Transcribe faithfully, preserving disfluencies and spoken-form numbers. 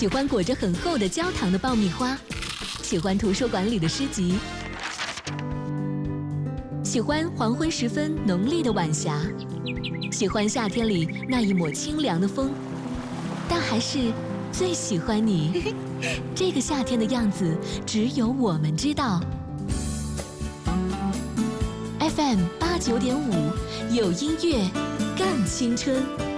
喜欢裹着很厚的焦糖的爆米花，喜欢图书馆里的诗集，喜欢黄昏时分浓丽的晚霞，喜欢夏天里那一抹清凉的风，但还是最喜欢你。这个夏天的样子，只有我们知道。F M 八九点五，有音乐更青春。